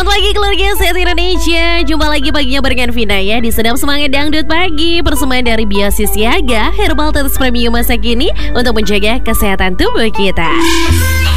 Selamat pagi keluarga Sehat Indonesia. Jumpa lagi paginya barengan Vina ya di Sedap Semangat Dangdut Pagi. Persembahan dari Biosis Siaga, herbal tetes premium masa kini untuk menjaga kesehatan tubuh kita.